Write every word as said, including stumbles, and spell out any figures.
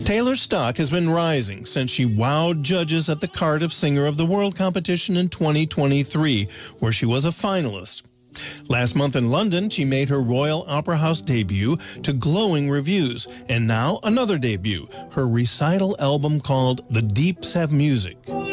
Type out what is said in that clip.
Taylor's stock has been rising since she wowed judges at the Cardiff Singer of the World competition in twenty twenty-three, where she was a finalist. Last month in London, she made her Royal Opera House debut to glowing reviews, and now another debut, her recital album called The Deeps Have Music.